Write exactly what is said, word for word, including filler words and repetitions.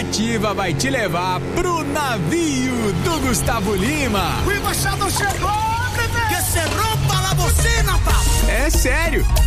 Ativa vai te levar pro navio do Gustavo Lima. O embaixador chegou, bebê! Que se rompa a bocina, papo! É sério,